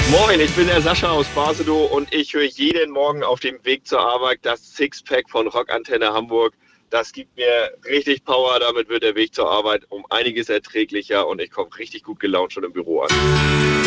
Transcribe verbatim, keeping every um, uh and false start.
Moin, ich bin der Sascha aus Basedow und ich höre jeden Morgen auf dem Weg zur Arbeit das Sixpack von Rockantenne Hamburg. Das gibt mir richtig Power, damit wird der Weg zur Arbeit um einiges erträglicher und ich komme richtig gut gelaunt schon im Büro an.